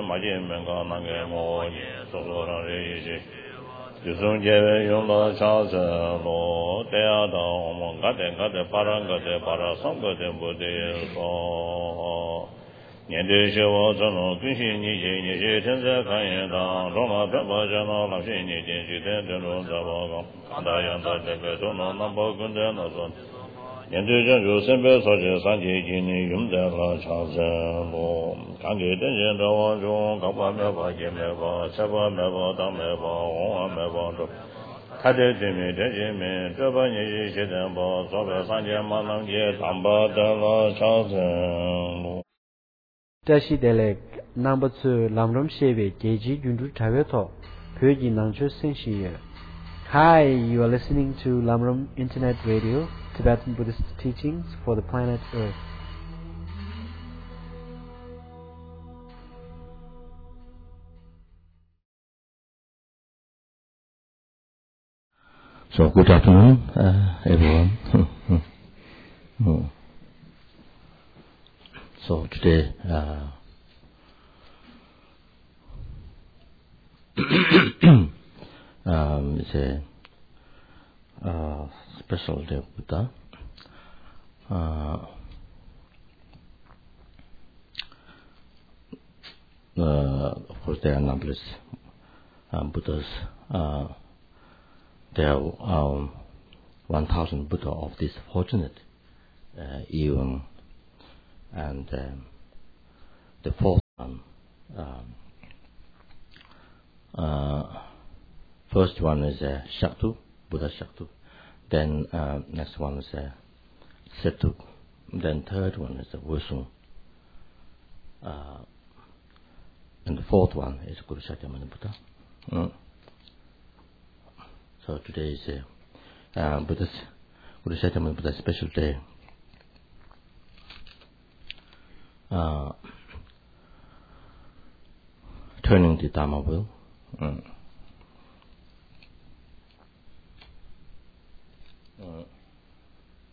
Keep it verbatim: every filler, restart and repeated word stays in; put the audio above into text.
마지 맹가 나게 뭐 소소라 레이지 유송제외 용도 차서로 대야다 오면 가대 가대 파란 가대 파라 성거대 무대에서 년대셔와 저는 근신이 제니제 전자 간에다 로마 배바잖아 라신이 제지된 대로 잡아가 다양다 대배도는 넘버 군대나서 년대전 요선배 소재 산지진이 юм대라 차서로 관계된 전화와 가봐매봐 예매봐 잡아매봐 담매봐 오아매봐 카데드미 대제미 저번에 시대는 뭐 소배 산지만 남게 담바달라 차서로 Tashi Delek number two Lamram Sheve Geji Jundu Taveto Pyoji Nangcho Senshiye. Hi, you are listening to Lamram Internet Radio, Tibetan Buddhist teachings for the planet Earth. So good afternoon, uh, everyone. So today, uh, um, it's a uh, special day of Buddha. Uh, uh, of course, there are numberless um, Buddhas. Uh, there are um, one thousand Buddha of this fortunate uh, even. And um, the fourth one, um, uh, first one is uh, Shaktu, Buddha Shaktu. Then uh, next one is uh, Setu. Then third one is uh, Vusung. Uh, and the fourth one is Guru Shakyamuni Buddha. Mm. So today is uh, uh, Buddha's, Guru Shakyamuni Buddha's special day. Uh, turning the Dharma wheel. Mm. Uh,